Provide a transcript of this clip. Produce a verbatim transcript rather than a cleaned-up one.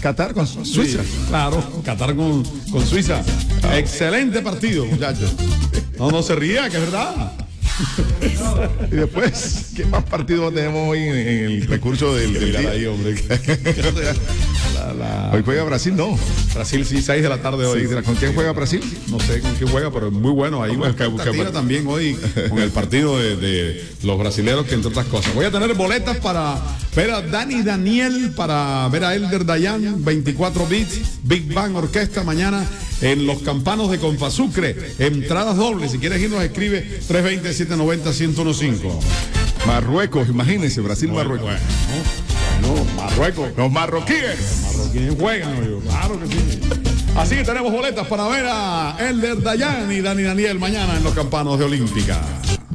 Qatar con Suiza. Sí, claro, Qatar con, con Suiza. Excelente partido, muchachos. No, no se ría, que es verdad. Y después, ¿qué más partidos tenemos hoy en, en el recurso del, del día? Ahí, hombre. La, la... Hoy juega Brasil, ¿no? Brasil, sí, seis de la tarde hoy. Sí, ¿con quién juega Brasil? No sé con quién juega, pero es muy bueno. Ahí busca, busca también hoy con el partido de, de los brasileros, que entre otras cosas. Voy a tener boletas para ver a Dani Daniel, para ver a Elder Dayan, veinticuatro bits, Big Bang Orquesta mañana en los campanos de Confasucre. Entradas dobles. Si quieres ir, nos escribe tres dos cero, siete nueve cero, uno uno cinco. Marruecos, imagínense, Brasil, Bueno, Marruecos. Bueno, bueno, Marruecos. Los marroquíes. Los marroquíes juegan, amigo. Claro que sí. Así que tenemos boletas para ver a Elder Dayan y Dani Daniel mañana en los campanos de Olímpica.